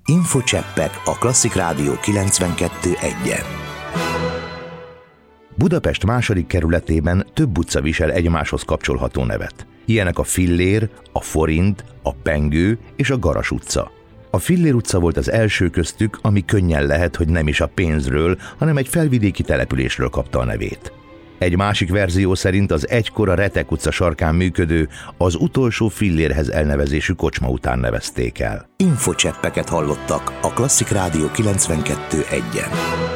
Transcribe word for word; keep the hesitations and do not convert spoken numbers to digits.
Infocseppek a Klasszik Rádió kilencvenkettő egyen. Budapest második kerületében több utca visel egymáshoz kapcsolható nevet. Ilyenek a Fillér, a Forint, a Pengő és a Garas utca. A Fillér utca volt az első köztük, ami könnyen lehet, hogy nem is a pénzről, hanem egy felvidéki településről kapta a nevét. Egy másik verzió szerint az egykor a Retek utca sarkán működő, az utolsó Fillérhez elnevezésű kocsma után nevezték el. Infocseppeket hallottak a Klasszik Rádió kilencvenkettő egyen.